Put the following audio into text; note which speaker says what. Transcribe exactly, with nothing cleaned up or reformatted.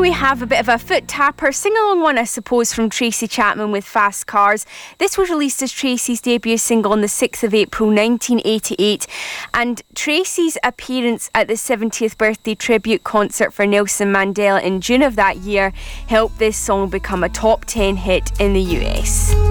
Speaker 1: we have a bit of a foot tapper, sing-along one, I suppose, from Tracy Chapman with Fast Cars. This was released as Tracy's debut single on the sixth of April nineteen eighty-eight, and Tracy's appearance at the seventieth birthday tribute concert for Nelson Mandela in June of that year helped this song become a top ten hit in the U S.